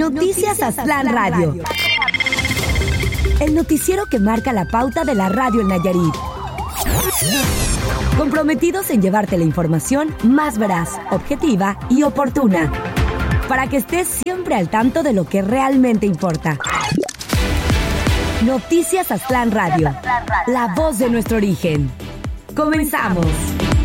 Noticias Aztlán Radio. El noticiero que marca la pauta de la radio en Nayarit. Comprometidos en llevarte la información más veraz, objetiva y oportuna, para que estés siempre al tanto de lo que realmente importa. Noticias Aztlán Radio, la voz de nuestro origen. ¡Comenzamos!